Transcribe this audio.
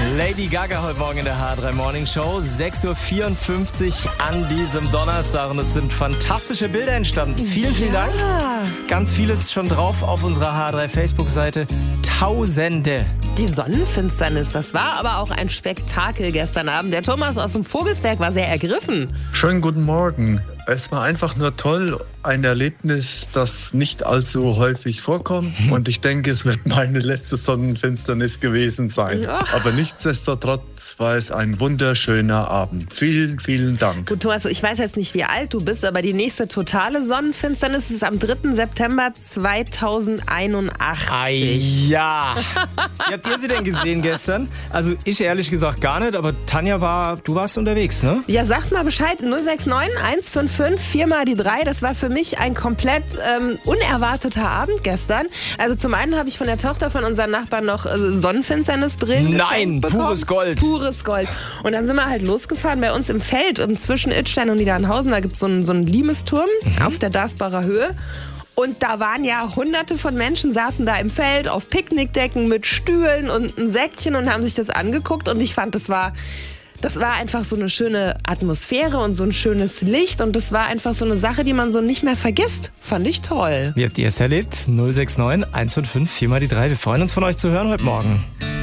Lady Gaga heute Morgen in der H3 Morning Show. 6.54 Uhr an diesem Donnerstag. Und es sind fantastische Bilder entstanden. Vielen Dank. Ganz vieles schon drauf auf unserer H3 Facebook-Seite. Tausende. Die Sonnenfinsternis, das war aber auch ein Spektakel gestern Abend. Der Thomas aus dem Vogelsberg war sehr ergriffen. Schönen guten Morgen. Es war einfach nur toll, ein Erlebnis, das nicht allzu häufig vorkommt. Und ich denke, es wird meine letzte Sonnenfinsternis gewesen sein. Ja. Aber nichtsdestotrotz war es ein wunderschöner Abend. Vielen Dank. Gut, Thomas, ich weiß jetzt nicht, wie alt du bist, aber die nächste totale Sonnenfinsternis ist am 3. September 2081. Ja. Wie habt ihr sie denn gesehen gestern? Also ich ehrlich gesagt gar nicht, aber Tanja du warst unterwegs, ne? Ja, sagt mal Bescheid. 069 155 4 mal die 3. Das war für mich ein komplett unerwarteter Abend gestern. Also zum einen habe ich von der Tochter von unseren Nachbarn noch Sonnenfinsternisbrillen Nein, bekommen. pures Gold. Pures Gold. Und dann sind wir halt losgefahren bei uns im Feld, zwischen Idstein und Niedernhausen. Da gibt es so einen Limesturm auf der Darsbacher Höhe. Und da waren ja hunderte von Menschen, saßen da im Feld auf Picknickdecken mit Stühlen und ein Säckchen und haben sich das angeguckt. Und ich fand, das war einfach so eine schöne Atmosphäre und so ein schönes Licht. Und das war einfach so eine Sache, die man so nicht mehr vergisst. Fand ich toll. Wie habt ihr es erlebt? 069 155 4 mal die 3. Wir freuen uns von euch zu hören heute Morgen.